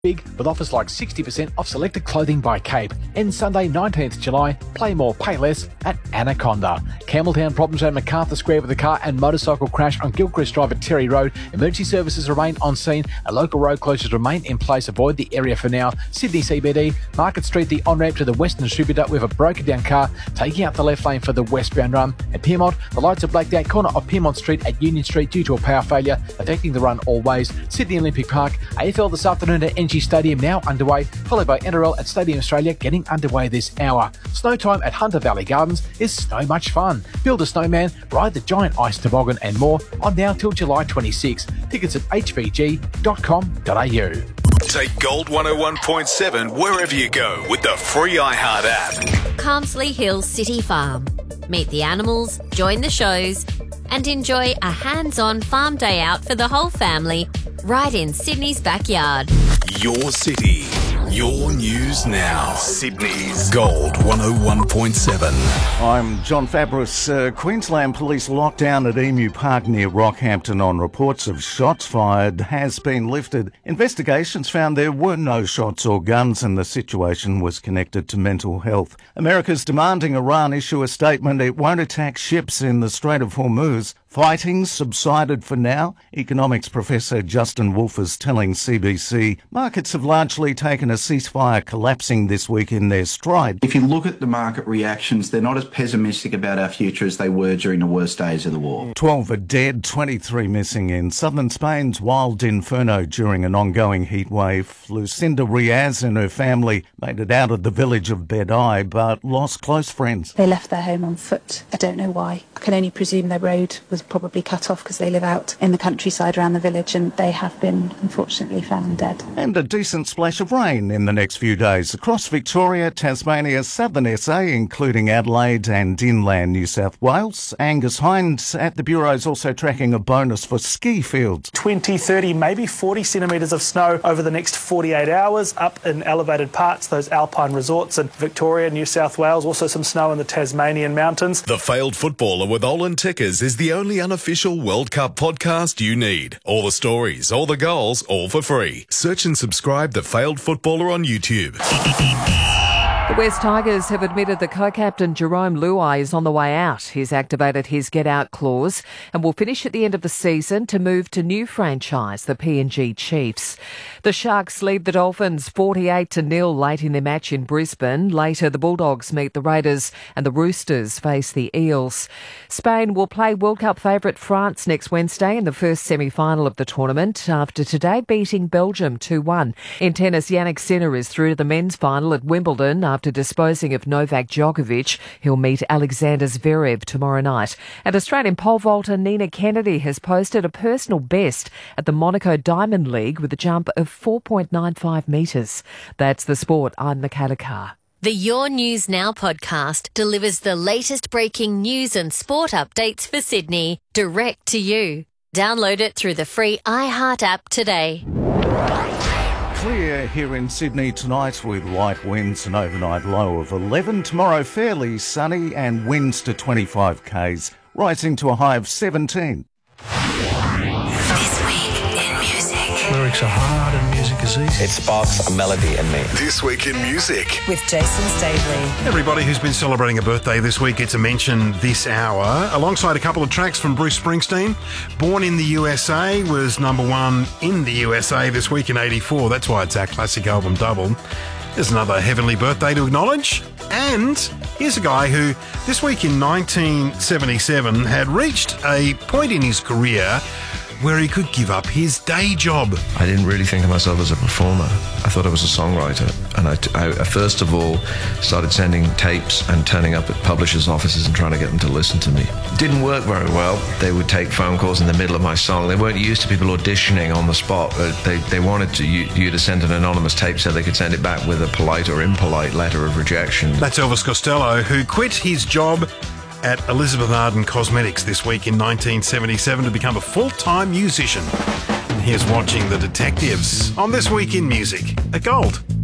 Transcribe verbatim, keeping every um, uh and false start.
Big with offers like sixty percent off selected clothing by Cape. And Sunday nineteenth of July, play more, pay less at Anaconda. Campbelltown problems around MacArthur Square with a car and motorcycle crash on Gilchrist Drive at Terry Road. Emergency services remain on scene and local road closures remain in place. Avoid the area for now. Sydney C B D, Market Street, the on-ramp to the Western Distributor with a broken down car taking out the left lane for the westbound run. At Pyrmont, the lights are blacked out corner of Pyrmont Street at Union Street due to a power failure affecting the run all ways. Sydney Olympic Park, A F L this afternoon at N G Stadium now underway, followed by N R L at Stadium Australia getting underway this hour. Snow time at Hunter Valley Gardens is so much fun. Build a snowman, ride the giant ice toboggan and more on now till July twenty-sixth. Tickets at h v g dot com dot a u. Take Gold one oh one point seven wherever you go with the free iHeart app. Carmsley Hills City Farm. Meet the animals, join the shows, and enjoy a hands-on farm day out for the whole family right in Sydney's backyard. Your city, your news now. Sydney's Gold one oh one point seven. I'm John Fabris. Uh, Queensland Police lockdown at Emu Park near Rockhampton on reports of shots fired has been lifted. Investigations found there were no shots or guns and the situation was connected to mental health. America's demanding Iran issue a statement it won't attack ships in the Strait of Hormuz. Fighting subsided for now. Economics professor Justin Wolfe is telling C B C markets have largely taken a ceasefire collapsing this week in their stride. If you look at the market reactions, they're not as pessimistic about our future as they were during the worst days of the war. twelve are dead, twenty-three missing in southern Spain's wild inferno during an ongoing heat wave. Lucinda Riaz and her family made it out of the village of Bedai but lost close friends. They left their home on foot. I don't know why. I can only presume their road was probably cut off because they live out in the countryside around the village and they have been unfortunately found dead. And a decent splash of rain in the next few days across Victoria, Tasmania, southern S A, including Adelaide and inland New South Wales. Angus Hines at the Bureau is also tracking a bonus for ski fields. twenty, thirty, maybe forty centimetres of snow over the next forty-eight hours up in elevated parts, those alpine resorts in Victoria, New South Wales, also some snow in the Tasmanian mountains. The Failed Footballer with Olin Tickers is the only unofficial World Cup podcast you need. All the stories, all the goals, all for free. Search and subscribe The Failed Footballer on YouTube. The West Tigers have admitted that co-captain Jerome Luai is on the way out. He's activated his get-out clause and will finish at the end of the season to move to new franchise, the P N G Chiefs. The Sharks lead the Dolphins forty-eight to nil late in their match in Brisbane. Later, the Bulldogs meet the Raiders and the Roosters face the Eels. Spain will play World Cup favourite France next Wednesday in the first semi-final of the tournament after today beating Belgium two one. In tennis, Jannik Sinner is through to the men's final at Wimbledon after disposing of Novak Djokovic. He'll meet Alexander Zverev tomorrow night. And Australian pole vaulter Nina Kennedy has posted a personal best at the Monaco Diamond League with a jump of four point nine five metres. That's the sport. I'm Michaela Carr. The Your News Now podcast delivers the latest breaking news and sport updates for Sydney direct to you. Download it through the free iHeart app today. Clear here in Sydney tonight with light winds, an overnight low of eleven. Tomorrow fairly sunny and winds to twenty-five kays, rising to a high of seventeen. This week in music. Lyrics are hard and music is easy. It sparks a melody in me. This week in music. With Jason Stavely. Everybody who's been celebrating a birthday this week gets a mention this hour, alongside a couple of tracks from Bruce Springsteen. Born in the U S A was number one in the U S A this week in eighty-four. That's why it's our classic album double. There's another heavenly birthday to acknowledge. And here's a guy who, this week in nineteen seventy-seven, had reached a point in his career where he could give up his day job. I didn't really think of myself as a performer. I thought I was a songwriter. And I, I first of all started sending tapes and turning up at publishers' offices and trying to get them to listen to me. It didn't work very well. They would take phone calls in the middle of my song. They weren't used to people auditioning on the spot. They, they wanted to, you, you to send an anonymous tape so they could send it back with a polite or impolite letter of rejection. That's Elvis Costello, who quit his job at Elizabeth Arden Cosmetics this week in nineteen seventy-seven to become a full-time musician. And here's watching The Detectives on This Week in Music at Gold.